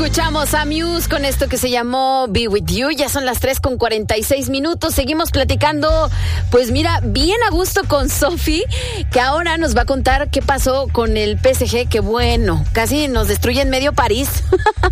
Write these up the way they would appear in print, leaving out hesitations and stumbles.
Escuchamos a Muse con esto que se llamó Be With You. Ya son las 3:46. Seguimos platicando, pues mira, bien a gusto con Sofi, que ahora nos va a contar qué pasó con el PSG, que bueno, casi nos destruyen medio París.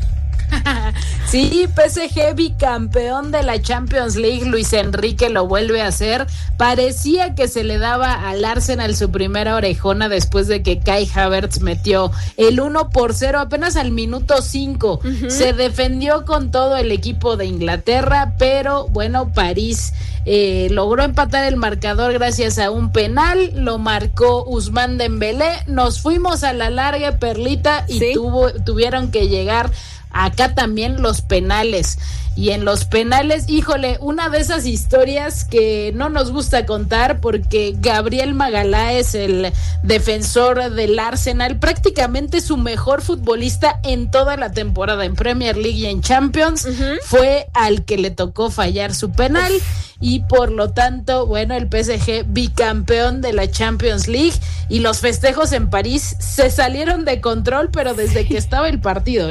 Sí, PSG bicampeón de la Champions League, Luis Enrique lo vuelve a hacer. Parecía que se le daba al Arsenal su primera orejona después de que Kai Havertz metió el 1-0 apenas al minuto 5. Se defendió con todo el equipo de Inglaterra, pero bueno, París logró empatar el marcador gracias a un penal, lo marcó Ousmane Dembélé. Nos fuimos a la larga, Perlita, y ¿sí? Tuvieron que llegar acá también los penales. Y en los penales, híjole, una de esas historias que no nos gusta contar, porque Gabriel Magalhães, el defensor del Arsenal, prácticamente su mejor futbolista en toda la temporada en Premier League y en Champions, fue al que le tocó fallar su penal. Y por lo tanto, bueno, el PSG bicampeón de la Champions League, y los festejos en París se salieron de control, pero desde que estaba el partido,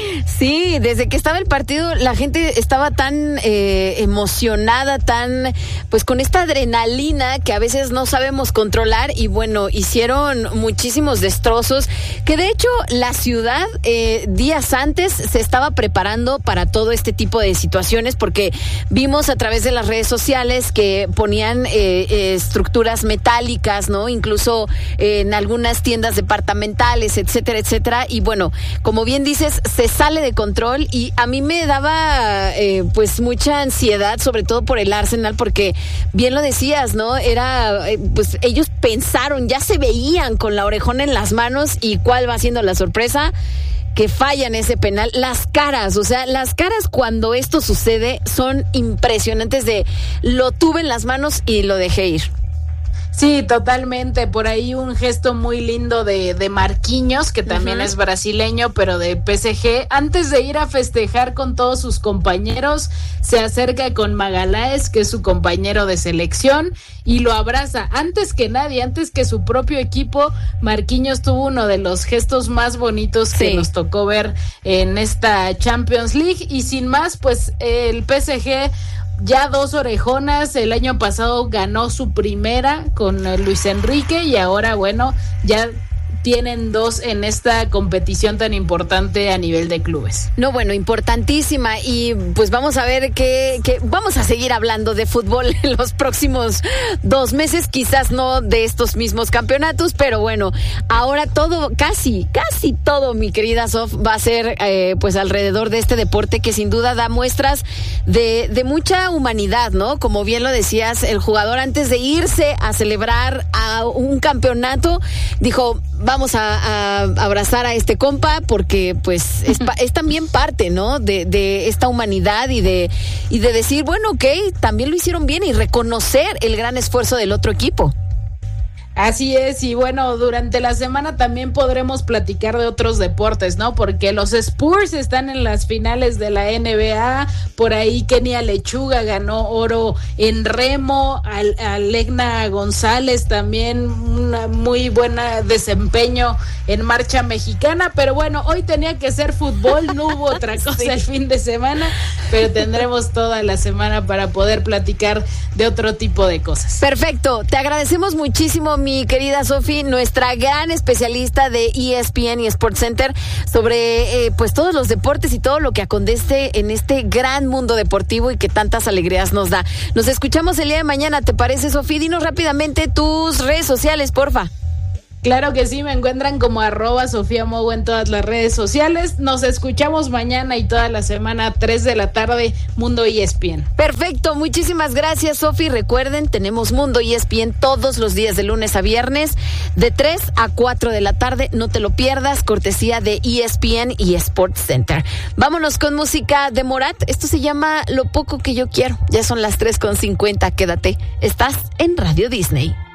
Sí, desde que estaba el partido la gente estaba tan emocionada, tan pues con esta adrenalina que a veces no sabemos controlar, y bueno, hicieron muchísimos destrozos, que de hecho la ciudad días antes se estaba preparando para todo este tipo de situaciones, porque vimos a través de las redes sociales que ponían estructuras metálicas, ¿no? Incluso en algunas tiendas departamentales, etcétera, etcétera. Y bueno, como bien dices, se sale de control, y a mí me daba pues mucha ansiedad, sobre todo por el Arsenal, porque bien lo decías, ¿no? Era, pues ellos pensaron, ya se veían con la orejona en las manos, y ¿cuál va siendo la sorpresa? Que fallan ese penal. Las caras cuando esto sucede son impresionantes, de lo tuve en las manos y lo dejé ir. Sí, totalmente. Por ahí un gesto muy lindo de Marquinhos, que también es brasileño, pero de PSG. Antes de ir a festejar con todos sus compañeros, se acerca con Magalhães, que es su compañero de selección, y lo abraza. Antes que nadie, antes que su propio equipo, Marquinhos tuvo uno de los gestos más bonitos que nos tocó ver en esta Champions League. Y sin más, pues el PSG ya 2 orejonas. El año pasado ganó su primera con Luis Enrique, y ahora bueno, ya tienen 2 en esta competición tan importante a nivel de clubes. No, bueno, importantísima, y pues vamos a ver que vamos a seguir hablando de fútbol en los próximos 2 meses, quizás no de estos mismos campeonatos, pero bueno, ahora todo, casi todo, mi querida Sof, va a ser pues alrededor de este deporte, que sin duda da muestras de mucha humanidad, ¿no? Como bien lo decías, el jugador, antes de irse a celebrar a un campeonato, dijo: vamos a abrazar a este compa, porque pues es también parte, ¿no? De esta humanidad, y de decir, bueno, ok, también lo hicieron bien, y reconocer el gran esfuerzo del otro equipo. Así es, y bueno, durante la semana también podremos platicar de otros deportes, ¿no? Porque los Spurs están en las finales de la NBA, por ahí Kenia Lechuga ganó oro en remo, Alegna González también una muy buena desempeño en marcha mexicana, pero bueno, hoy tenía que ser fútbol, no hubo otra cosa el fin de semana, pero tendremos toda la semana para poder platicar de otro tipo de cosas. Perfecto, te agradecemos muchísimo, mi querida Sofi, nuestra gran especialista de ESPN y SportsCenter, sobre pues todos los deportes y todo lo que acontece en este gran mundo deportivo y que tantas alegrías nos da. Nos escuchamos el día de mañana, ¿te parece, Sofi? Dinos rápidamente tus redes sociales, porfa. Claro que sí, me encuentran como @SofiaMogo en todas las redes sociales. Nos escuchamos mañana y toda la semana, 3 de la tarde, Mundo ESPN. Perfecto, muchísimas gracias, Sofi. Recuerden, tenemos Mundo ESPN todos los días de lunes a viernes, de 3 a 4 de la tarde. No te lo pierdas, cortesía de ESPN y SportsCenter. Vámonos con música de Morat. Esto se llama Lo Poco Que Yo Quiero. Ya son las 3:50, quédate. Estás en Radio Disney.